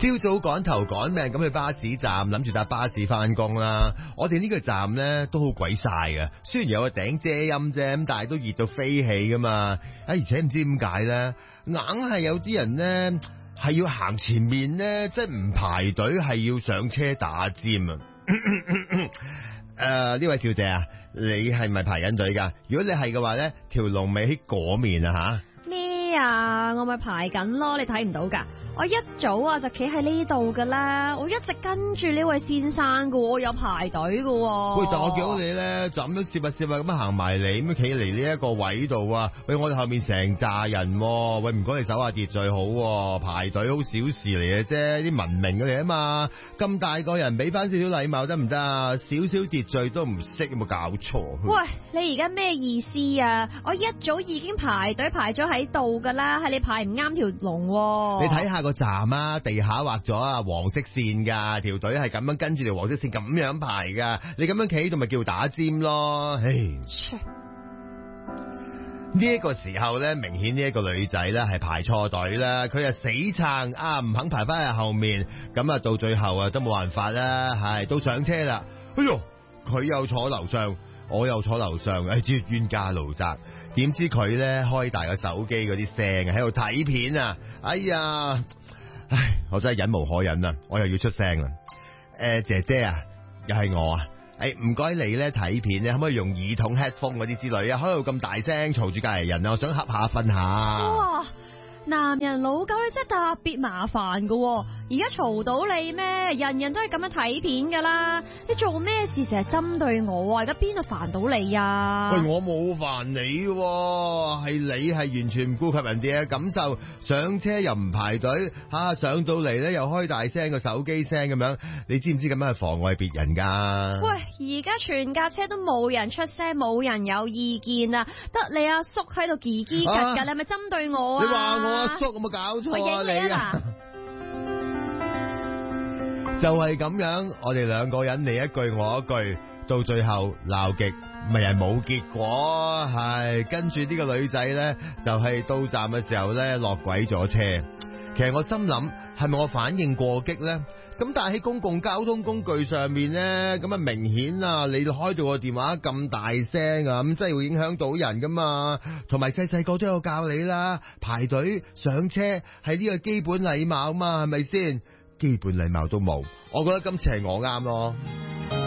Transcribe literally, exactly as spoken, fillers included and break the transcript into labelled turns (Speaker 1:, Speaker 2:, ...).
Speaker 1: 朝早趕頭趕命咁去巴士站，諗住搭巴士翻工啦。我哋呢個站呢都好鬼晒㗎，雖然有個頂遮陰啫，咁但係都熱到飛起噶嘛。啊，而且唔知點解呢，硬係有啲人呢係要行前面呢，即係唔排隊，係要上車打尖啊。誒，呢位小姐啊，你係咪排緊隊噶？如果你係嘅話呢，條龍尾喺嗰面啊吓。
Speaker 2: 咩啊？我咪排緊咯，你睇唔到噶？我一早啊就企喺呢度噶啦，我一直跟住呢位先生噶，我有排隊噶。
Speaker 1: 喂，但我見到你咧就咁樣攝下攝下咁樣行埋嚟，咁樣企嚟呢一個位度啊！喂，我哋後面成扎人，喂，唔該你守下秩序好，排隊好小事嚟嘅啫，啲文明嘅嚟啊嘛！咁大個人俾翻少少禮貌得唔得啊？少少秩序都唔識，有冇搞錯？
Speaker 2: 喂，你而家咩意思啊？我一早已經排隊排咗喺度噶啦，係你排唔啱條龍。
Speaker 1: 你睇下個站啊，地下畫咗啊黃色線噶，條隊係咁樣跟住條黃色線咁樣排噶，你咁樣企喺度咪叫打尖咯？唉，呢一個時候咧，明顯呢一個女仔咧係排錯隊啦，佢係死撐啊，唔肯排翻去後面，咁啊到最後啊都冇辦法啦，係都上車啦。哎喲，佢又坐樓上，我又坐樓上，唉，只冤家路窄。點知佢咧開大個手機嗰啲聲喺度睇片啊！哎呀，唉，我真係忍無可忍啊！我又要出聲啦。誒、呃，姐姐啊，又係我啊！誒，唔該你咧睇片咧，可唔可以用耳筒 headphone 嗰啲之類啊？開到咁大聲嘈住隔籬人啊！我想瞌下瞓下。
Speaker 2: 哇！男人老狗你真係特別麻煩噶，而家嘈到你咩？人人都係咁樣睇片噶啦，你做咩事成日針對我啊？而家邊度煩到你啊？
Speaker 1: 喂，我冇煩你喎，係你係完全唔顧及人哋嘅感受，上車又唔排隊，吓、啊、上到嚟咧又開大聲個手機聲咁樣，你知唔知咁樣係妨礙別人噶？
Speaker 2: 喂，而家全架車都冇人出聲，冇人有意見啊，得你阿叔喺度嘰嘰格格，你係咪針對我啊？
Speaker 1: 你話我阿叔有冇搞錯啊？你啊，就係咁樣，我哋兩個人你一句我一句，到最後鬧極咪係冇結果，係跟住呢個女仔咧就係、是、到站嘅時候咧落軌咗車。其實我心諗係咪我反應過激咧？咁但係喺公共交通工具上面咧，咁啊明顯啊，你開到個電話咁大聲啊，咁真係會影響到人噶嘛。同埋細細個都有教你啦，排隊上車係呢個基本禮貌嘛，係咪先？基本禮貌都冇，我覺得今次係我啱咯。